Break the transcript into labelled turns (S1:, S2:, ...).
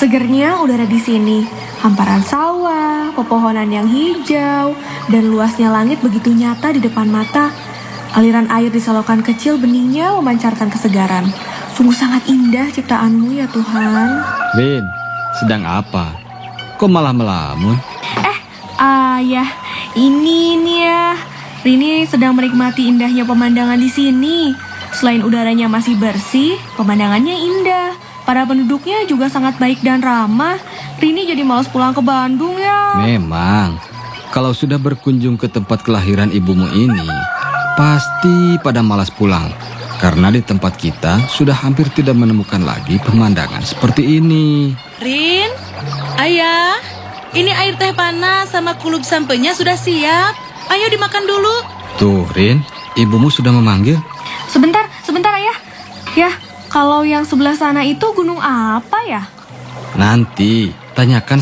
S1: Segernya udara di sini, hamparan sawah, pepohonan yang hijau, dan luasnya langit begitu nyata di depan mata. Aliran air di selokan kecil beningnya memancarkan kesegaran. Sungguh sangat indah ciptaanmu ya Tuhan.
S2: Rin, sedang apa? Kok malah melamun?
S1: Ayah, ini nih ya. Rini sedang menikmati indahnya pemandangan di sini. Selain udaranya masih bersih, pemandangannya indah. Para penduduknya juga sangat baik dan ramah. Rini jadi malas pulang ke Bandung ya.
S2: Memang, kalau sudah berkunjung ke tempat kelahiran ibumu ini, pasti pada malas pulang. Karena di tempat kita sudah hampir tidak menemukan lagi pemandangan seperti ini.
S3: Rin, Ayah, ini air teh panas sama kulup sampenya sudah siap. Ayo dimakan dulu.
S2: Tuh, Rin, ibumu sudah memanggil.
S1: Sebentar ayah. Ya, kalau yang sebelah sana itu gunung apa ya?
S2: Nanti, tanyakan